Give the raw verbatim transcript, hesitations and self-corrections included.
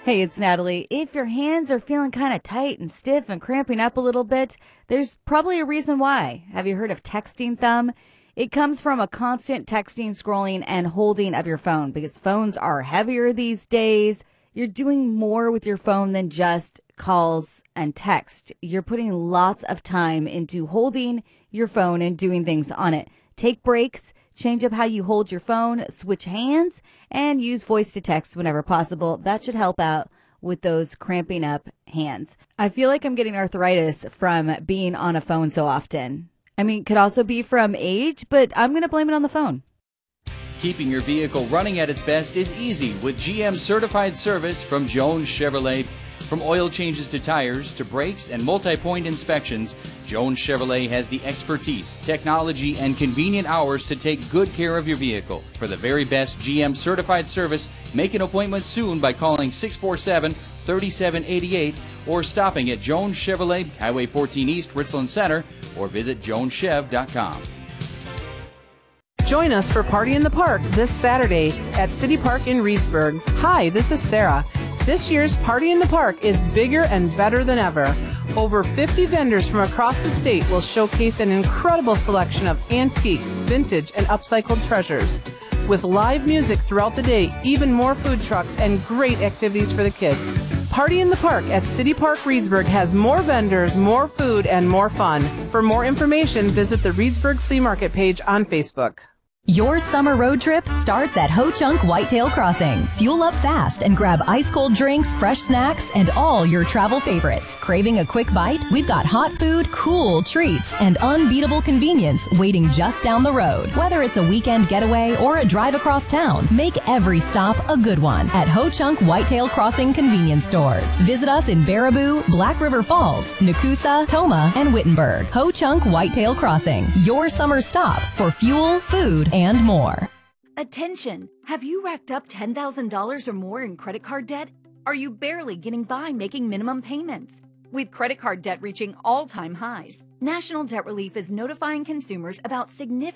Hey, it's Natalie. If your hands are feeling kind of tight and stiff and cramping up a little bit, there's probably a reason why. Have you heard of texting thumb? It comes from a constant texting, scrolling, and holding of your phone because phones are heavier these days. You're doing more with your phone than just calls and text. You're putting lots of time into holding your phone and doing things on it. Take breaks. Change up how you hold your phone, switch hands, and use voice to text whenever possible. That should help out with those cramping up hands. I feel like I'm getting arthritis from being on a phone so often. I mean, it could also be from age, but I'm going to blame it on the phone. Keeping your vehicle running at its best is easy with G M certified service from Jones Chevrolet. From oil changes to tires to brakes and multi-point inspections, Jones Chevrolet has the expertise, technology, and convenient hours to take good care of your vehicle. For the very best G M certified service, make an appointment soon by calling six four seven, three seven eight eight or stopping at Jones Chevrolet, Highway fourteen East, Richland Center, or visit jones chev dot com. Join us for Party in the Park this Saturday at City Park in Reedsburg. Hi, this is Sarah. This year's Party in the Park is bigger and better than ever. Over fifty vendors from across the state will showcase an incredible selection of antiques, vintage, and upcycled treasures. With live music throughout the day, even more food trucks, and great activities for the kids. Party in the Park at City Park Reedsburg has more vendors, more food, and more fun. For more information, visit the Reedsburg Flea Market page on Facebook. Your summer road trip starts at Ho Chunk Whitetail Crossing. Fuel up fast and grab ice-cold drinks, fresh snacks, and all your travel favorites. Craving a quick bite? We've got hot food, cool treats, and unbeatable convenience waiting just down the road. Whether it's a weekend getaway or a drive across town, make every stop a good one at Ho Chunk Whitetail Crossing convenience stores. Visit us in Baraboo, Black River Falls, Nakusa, Toma, and Wittenberg. Ho Chunk Whitetail Crossing, your summer stop for fuel, food, and more. Attention! Have you racked up ten thousand dollars or more in credit card debt? Are you barely getting by making minimum payments? With credit card debt reaching all-time highs, National Debt Relief is notifying consumers about significant